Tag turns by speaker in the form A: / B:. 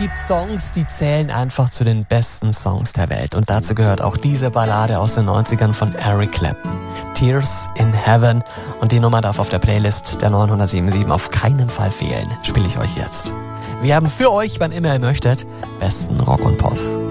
A: gibt Songs, die zählen einfach zu den besten Songs der Welt. Und dazu gehört auch diese Ballade aus den 90ern von Eric Clapton. Tears in Heaven. Und die Nummer darf auf der Playlist der 977 auf keinen Fall fehlen. Spiele ich euch jetzt. Wir haben für euch, wann immer ihr möchtet, besten Rock und Pop.